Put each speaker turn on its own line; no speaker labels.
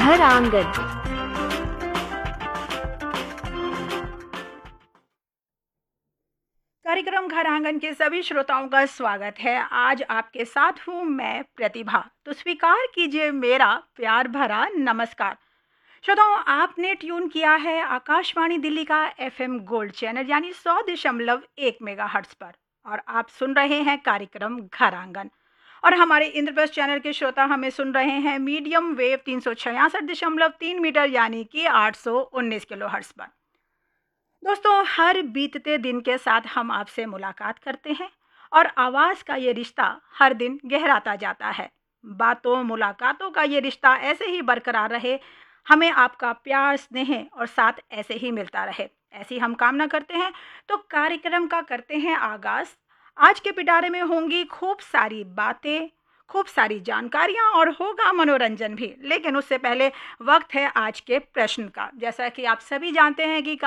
घर आंगन।
कार्यक्रम घर आंगन के सभी श्रोताओं का स्वागत है। आज आपके साथ हूँ मैं प्रतिभा। तो स्वीकार कीजिए मेरा प्यार भरा नमस्कार। श्रोताओं, आपने ट्यून किया है आकाशवाणी दिल्ली का एफएम गोल्ड चैनल यानी 100.1 मेगाहर्ट्ज पर, और आप सुन रहे हैं कार्यक्रम घर आंगन। और हमारे इंद्रप्रस्थ चैनल के श्रोता हमें सुन रहे हैं मीडियम वेव 366.3 मीटर यानी कि 819 किलो हर्ट्ज पर। दोस्तों, हर बीतते दिन के साथ हम आपसे मुलाकात करते हैं और आवाज़ का ये रिश्ता हर दिन गहराता जाता है। बातों मुलाकातों का ये रिश्ता ऐसे ही बरकरार रहे, हमें आपका प्यार स्नेह और साथ ऐसे ही मिलता रहे, ऐसी हम कामना करते हैं। तो कार्यक्रम का करते हैं आगाज़। आज के पिटारे में होंगी खूब सारी बातें, खूब सारी जानकारियां और होगा मनोरंजन भी, लेकिन उससे पहले वक्त है आज के प्रश्न का। जैसा कि आप सभी जानते हैं कि